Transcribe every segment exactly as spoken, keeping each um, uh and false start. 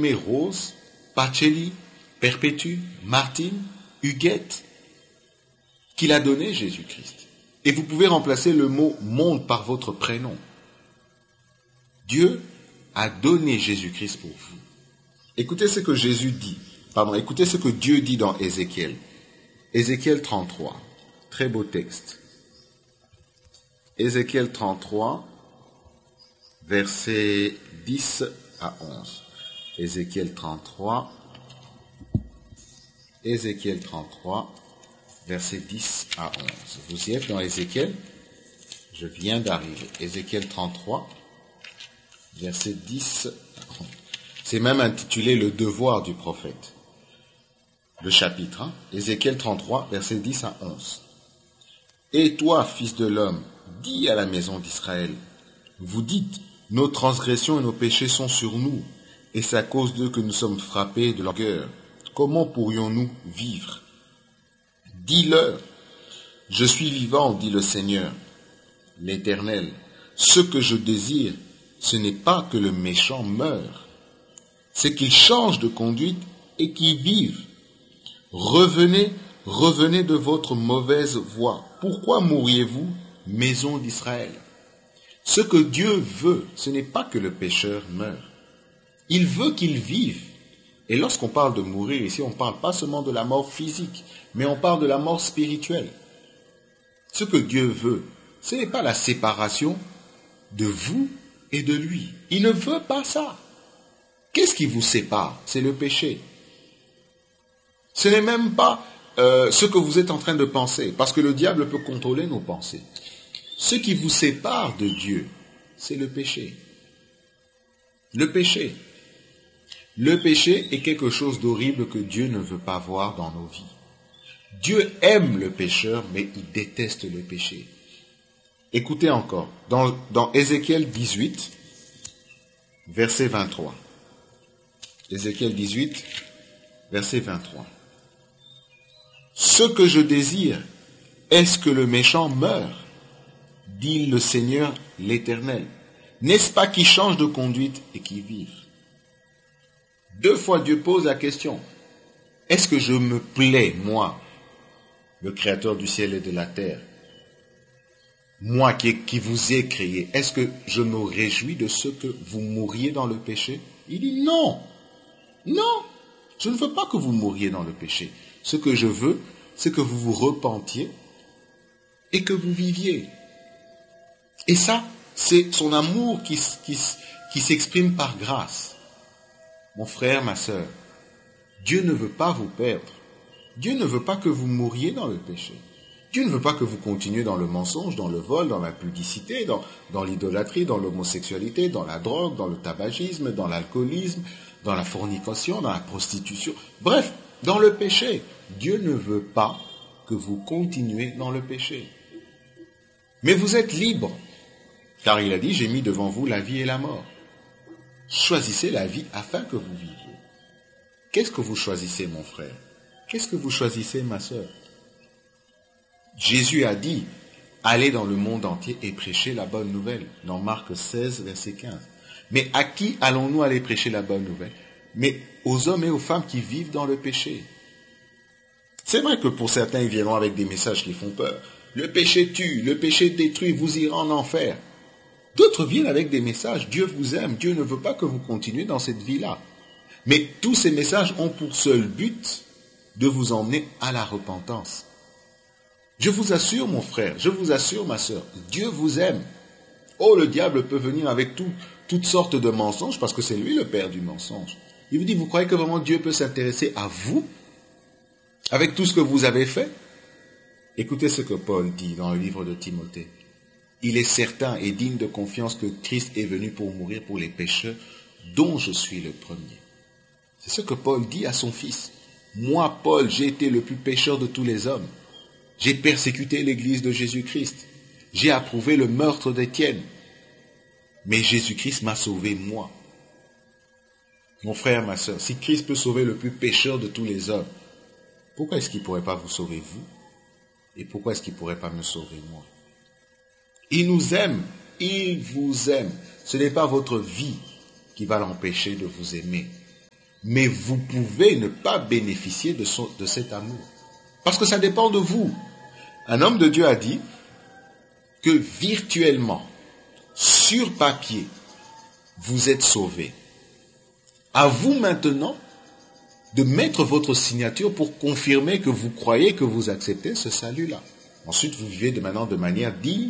aimé Rose, Pacelli, Perpétue, Martine, Huguette, qu'il a donné Jésus-Christ. Et vous pouvez remplacer le mot monde par votre prénom. Dieu a donné Jésus-Christ pour vous. Écoutez ce que Jésus dit, pardon, écoutez ce que Dieu dit dans Ézéchiel. Ézéchiel trente-trois, très beau texte. Ézéchiel trente-trois, versets dix à onze. Ézéchiel trente-trois, Ézéchiel trente-trois, versets dix à onze. Vous y êtes dans Ézéchiel? Je viens d'arriver. Ézéchiel trente-trois, verset dix à onze. C'est même intitulé le devoir du prophète. Le chapitre, hein? Ézéchiel trente-trois, versets dix à onze. Et toi, fils de l'homme, dis à la maison d'Israël, vous dites, nos transgressions et nos péchés sont sur nous, et c'est à cause d'eux que nous sommes frappés de leur cœur. Comment pourrions-nous vivre? Dis-leur, je suis vivant, dit le Seigneur, l'Éternel. Ce que je désire, ce n'est pas que le méchant meure, c'est qu'il change de conduite et qu'il vive. Revenez, revenez de votre mauvaise voie. Pourquoi mourriez-vous, maison d'Israël? Ce que Dieu veut, ce n'est pas que le pécheur meure. Il veut qu'il vive. Et lorsqu'on parle de mourir ici, on ne parle pas seulement de la mort physique, mais on parle de la mort spirituelle. Ce que Dieu veut, ce n'est pas la séparation de vous et de lui. Il ne veut pas ça. Qu'est-ce qui vous sépare? C'est le péché. Ce n'est même pas euh, ce que vous êtes en train de penser, parce que le diable peut contrôler nos pensées. Ce qui vous sépare de Dieu, c'est le péché. Le péché. Le péché est quelque chose d'horrible que Dieu ne veut pas voir dans nos vies. Dieu aime le pécheur, mais il déteste le péché. Écoutez encore, dans, dans Ézéchiel dix-huit, verset vingt-trois. Ézéchiel dix-huit, verset vingt-trois. Ce que je désire, est-ce que le méchant meure, dit le Seigneur l'Éternel. N'est-ce pas qu'il change de conduite et qu'il vive? Deux fois Dieu pose la question. Est-ce que je me plais, moi, le Créateur du ciel et de la terre, moi qui, qui vous ai créé, est-ce que je me réjouis de ce que vous mouriez dans le péché? Il dit non. Non, je ne veux pas que vous mouriez dans le péché. Ce que je veux, c'est que vous vous repentiez et que vous viviez. Et ça, c'est son amour qui, qui, qui s'exprime par grâce. Mon frère, ma sœur, Dieu ne veut pas vous perdre. Dieu ne veut pas que vous mouriez dans le péché. Dieu ne veut pas que vous continuiez dans le mensonge, dans le vol, dans la pudicité, dans, dans l'idolâtrie, dans l'homosexualité, dans la drogue, dans le tabagisme, dans l'alcoolisme, dans la fornication, dans la prostitution. Bref, dans le péché. Dieu ne veut pas que vous continuez dans le péché. Mais vous êtes libres. Car il a dit, j'ai mis devant vous la vie et la mort. Choisissez la vie afin que vous viviez. Qu'est-ce que vous choisissez, mon frère? Qu'est-ce que vous choisissez, ma sœur? Jésus a dit, allez dans le monde entier et prêchez la bonne nouvelle, dans Marc seize, verset quinze. Mais à qui allons-nous aller prêcher la bonne nouvelle? Mais aux hommes et aux femmes qui vivent dans le péché. C'est vrai que pour certains, ils viendront avec des messages qui font peur. Le péché tue, le péché détruit, vous irez en enfer. D'autres viennent avec des messages, Dieu vous aime, Dieu ne veut pas que vous continuiez dans cette vie-là. Mais tous ces messages ont pour seul but de vous emmener à la repentance. Je vous assure, mon frère, je vous assure, ma sœur, Dieu vous aime. Oh, le diable peut venir avec tout, toutes sortes de mensonges, parce que c'est lui le père du mensonge. Il vous dit, vous croyez que vraiment Dieu peut s'intéresser à vous, avec tout ce que vous avez fait? Écoutez ce que Paul dit dans le livre de Timothée. Il est certain et digne de confiance que Christ est venu pour mourir pour les pécheurs, dont je suis le premier. C'est ce que Paul dit à son fils. Moi, Paul, j'ai été le plus pécheur de tous les hommes. J'ai persécuté l'église de Jésus-Christ. J'ai approuvé le meurtre d'Étienne. Mais Jésus-Christ m'a sauvé, moi. Mon frère, ma sœur, si Christ peut sauver le plus pécheur de tous les hommes, pourquoi est-ce qu'il ne pourrait pas vous sauver, vous? Et pourquoi est-ce qu'il ne pourrait pas me sauver, moi? Il nous aime. Il vous aime. Ce n'est pas votre vie qui va l'empêcher de vous aimer. Mais vous pouvez ne pas bénéficier de, son, de cet amour. Parce que ça dépend de vous. Un homme de Dieu a dit que virtuellement, sur papier, vous êtes sauvés. À vous maintenant de mettre votre signature pour confirmer que vous croyez que vous acceptez ce salut-là. Ensuite, vous vivez de maintenant de manière digne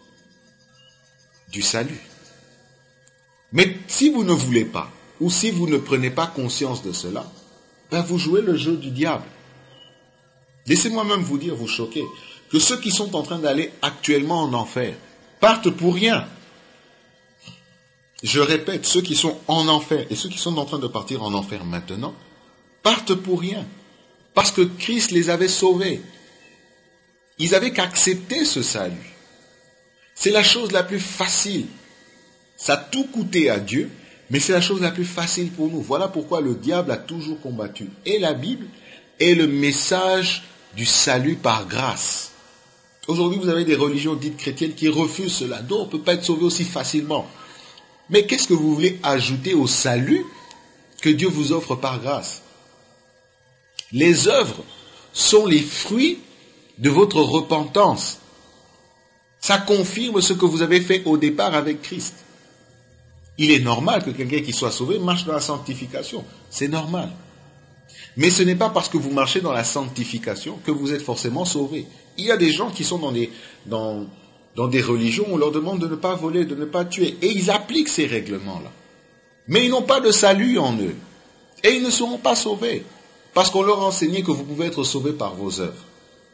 du salut. Mais si vous ne voulez pas, ou si vous ne prenez pas conscience de cela, ben vous jouez le jeu du diable. Laissez-moi même vous dire, vous choquer, que ceux qui sont en train d'aller actuellement en enfer partent pour rien. Je répète, ceux qui sont en enfer et ceux qui sont en train de partir en enfer maintenant partent pour rien. Parce que Christ les avait sauvés. Ils avaient qu'accepter ce salut. C'est la chose la plus facile. Ça a tout coûté à Dieu, mais c'est la chose la plus facile pour nous. Voilà pourquoi le diable a toujours combattu et la Bible et le message du salut par grâce. Aujourd'hui, vous avez des religions dites chrétiennes qui refusent cela. Donc, on ne peut pas être sauvé aussi facilement. Mais qu'est-ce que vous voulez ajouter au salut que Dieu vous offre par grâce? Les œuvres sont les fruits de votre repentance. Ça confirme ce que vous avez fait au départ avec Christ. Il est normal que quelqu'un qui soit sauvé marche dans la sanctification. C'est normal. Mais ce n'est pas parce que vous marchez dans la sanctification que vous êtes forcément sauvé. Il y a des gens qui sont dans des, dans, dans des religions où on leur demande de ne pas voler, de ne pas tuer. Et ils appliquent ces règlements-là. Mais ils n'ont pas de salut en eux. Et ils ne seront pas sauvés. Parce qu'on leur a enseigné que vous pouvez être sauvé par vos œuvres.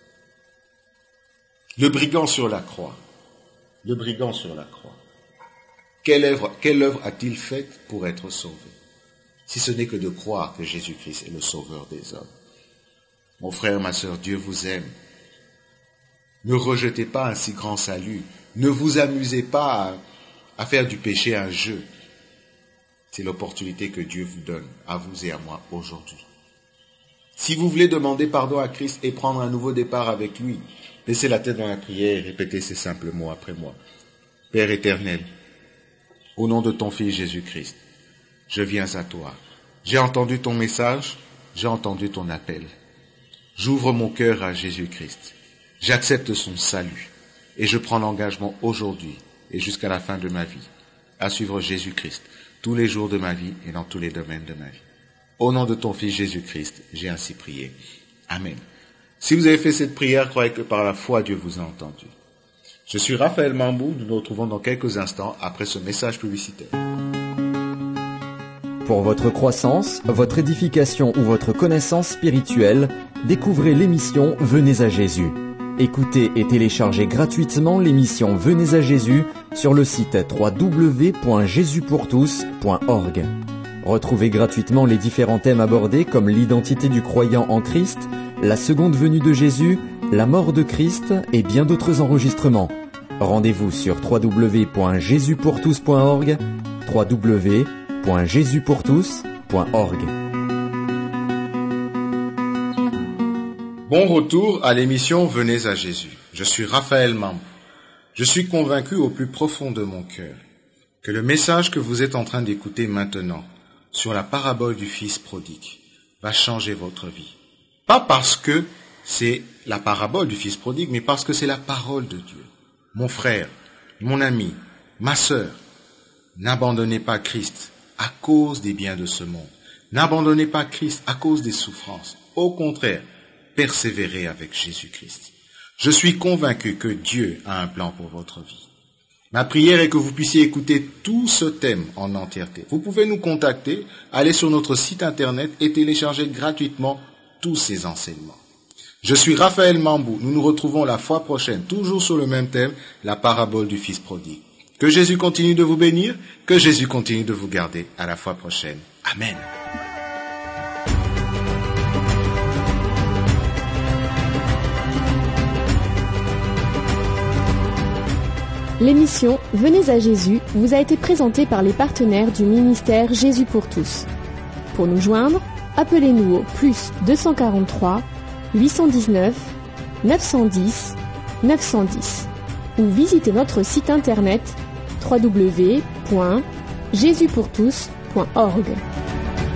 Le brigand sur la croix. Le brigand sur la croix. Quelle œuvre, quelle œuvre a-t-il faite pour être sauvé? Si ce n'est que de croire que Jésus-Christ est le sauveur des hommes. Mon frère, ma sœur, Dieu vous aime. Ne rejetez pas un si grand salut. Ne vous amusez pas à, à faire du péché un jeu. C'est l'opportunité que Dieu vous donne, à vous et à moi, aujourd'hui. Si vous voulez demander pardon à Christ et prendre un nouveau départ avec lui, laissez la tête dans la prière et répétez ces simples mots après moi. Père éternel, au nom de ton Fils Jésus-Christ, je viens à toi. J'ai entendu ton message, j'ai entendu ton appel. J'ouvre mon cœur à Jésus-Christ. J'accepte son salut et je prends l'engagement aujourd'hui et jusqu'à la fin de ma vie à suivre Jésus-Christ tous les jours de ma vie et dans tous les domaines de ma vie. Au nom de ton Fils Jésus-Christ, j'ai ainsi prié. Amen. Si vous avez fait cette prière, croyez que par la foi, Dieu vous a entendu. Je suis Raphaël Mambou, nous nous retrouvons dans quelques instants après ce message publicitaire. Pour votre croissance, votre édification ou votre connaissance spirituelle, découvrez l'émission Venez à Jésus. Écoutez et téléchargez gratuitement l'émission Venez à Jésus sur le site w w w point jésus pour tous point org. Retrouvez gratuitement les différents thèmes abordés comme l'identité du croyant en Christ, la seconde venue de Jésus, la mort de Christ et bien d'autres enregistrements. Rendez-vous sur w w w point jésus pour tous point org, w w w point jésus pour tous point org. Bon retour à l'émission Venez à Jésus. Je suis Raphaël Mambou. Je suis convaincu au plus profond de mon cœur que le message que vous êtes en train d'écouter maintenant sur la parabole du Fils prodigue va changer votre vie. Pas parce que c'est la parabole du Fils prodigue, mais parce que c'est la parole de Dieu. Mon frère, mon ami, ma sœur, n'abandonnez pas Christ à cause des biens de ce monde. N'abandonnez pas Christ à cause des souffrances. Au contraire, persévérez avec Jésus-Christ. Je suis convaincu que Dieu a un plan pour votre vie. Ma prière est que vous puissiez écouter tout ce thème en entièreté. Vous pouvez nous contacter, aller sur notre site internet et télécharger gratuitement tous ces enseignements. Je suis Raphaël Mambou. Nous nous retrouvons la fois prochaine, toujours sur le même thème, la parabole du Fils prodigue. Que Jésus continue de vous bénir, que Jésus continue de vous garder. À la fois prochaine. Amen. L'émission Venez à Jésus vous a été présentée par les partenaires du ministère Jésus pour tous. Pour nous joindre, appelez-nous au plus deux cent quarante-trois, huit cent dix-neuf, neuf cent dix, neuf cent dix ou visitez notre site internet w w w point jésus pour tous point org.